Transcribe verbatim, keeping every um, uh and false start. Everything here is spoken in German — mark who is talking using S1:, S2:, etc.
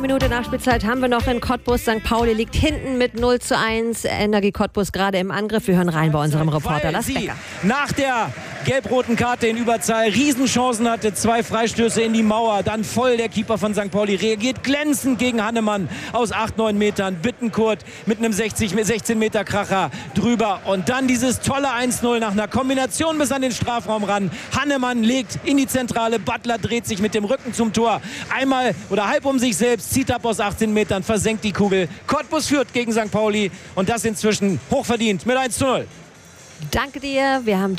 S1: Minute Nachspielzeit haben wir noch in Cottbus. Sankt Pauli liegt hinten mit null zu eins. Energie Cottbus gerade im Angriff. Wir hören rein bei unserem Reporter Lars Becker.
S2: Nach der gelb-roten Karte in Überzahl Riesenchancen hatte, zwei Freistöße in die Mauer, dann voll der Keeper von Sankt Pauli reagiert glänzend gegen Hannemann aus acht, neun Metern, Bittenkurt mit einem sechzig, sechzehn Meter Kracher drüber und dann dieses tolle eins null nach einer Kombination bis an den Strafraum ran. Hannemann legt in die Zentrale, Butler dreht sich mit dem Rücken zum Tor, einmal oder halb um sich selbst, zieht ab aus achtzehn Metern, versenkt die Kugel. Cottbus führt gegen Sankt Pauli und das inzwischen hochverdient mit eins zu null.
S1: Danke dir, wir haben